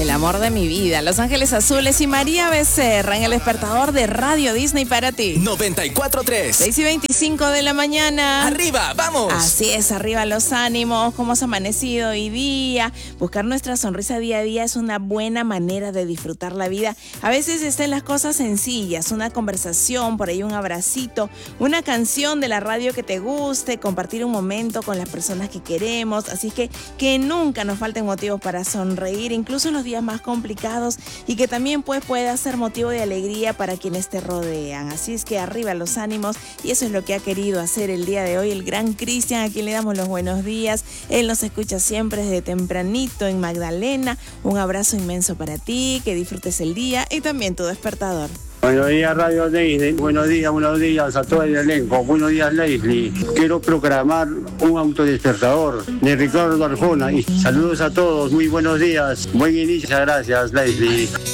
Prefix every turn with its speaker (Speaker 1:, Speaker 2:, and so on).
Speaker 1: El amor de mi vida, Los Ángeles Azules y María Becerra en el despertador de Radio Disney para ti.
Speaker 2: 94.3.
Speaker 1: 6:25 de la mañana.
Speaker 2: ¡Arriba, vamos!
Speaker 1: Así es, arriba los ánimos. ¿Cómo has amanecido hoy día? Buscar nuestra sonrisa día a día es una buena manera de disfrutar la vida. A veces está en las cosas sencillas, una conversación, por ahí un abracito, una canción de la radio que te guste, compartir un momento con las personas que queremos. Así que nunca nos falten motivos para sonreír, incluso en los días más complicados, y que también pueda ser motivo de alegría para quienes te rodean. Así es que arriba los ánimos, y eso es lo que ha querido hacer el día de hoy el gran Cristian, a quien le damos los buenos días. Él nos escucha siempre desde tempranito en Magdalena. Un abrazo inmenso para ti, que disfrutes el día y también tu despertador.
Speaker 3: Buenos días, Radio Disney. Buenos días a todo el elenco. Buenos días, Leslie. Quiero proclamar un autodespertador de Ricardo Arjona. Y saludos a todos. Muy buenos días. Buen inicio. Gracias, Leslie.